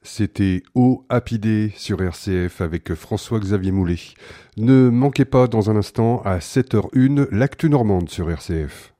C'était Oh Happy Day sur RCF avec François-Xavier Moulet. Ne manquez pas dans un instant à 7h01 l'actu normande sur RCF.